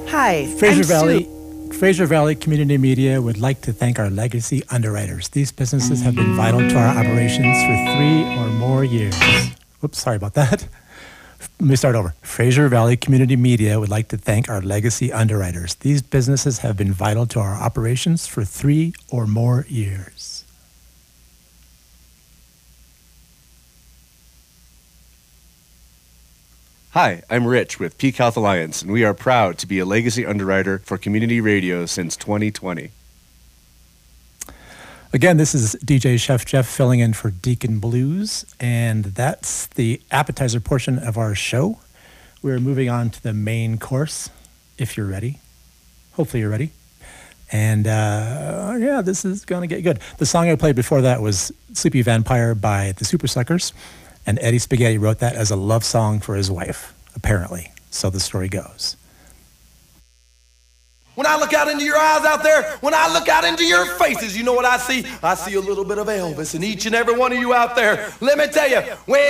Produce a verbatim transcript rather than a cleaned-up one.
Hi, Fraser I'm Valley, Sue. Fraser Valley Community Media would like to thank our legacy underwriters. These businesses have been vital to our operations for three or more years. Oops, sorry about that. Let me start over. Fraser Valley Community Media would like to thank our legacy underwriters. These businesses have been vital to our operations for three or more years. Hi, I'm Rich with Peak Health Alliance, and we are proud to be a legacy underwriter for community radio since twenty twenty. Again, this is D J Chef Jeff filling in for Deacon Blues, and that's the appetizer portion of our show. We're moving on to the main course, if you're ready. Hopefully you're ready. And uh, yeah, this is going to get good. The song I played before that was Sleepy Vampire by the Super Suckers, and Eddie Spaghetti wrote that as a love song for his wife, apparently. So the story goes. When I look out into your eyes out there, when I look out into your faces, you know what I see? I see a little bit of Elvis in each and every one of you out there. Let me tell you, when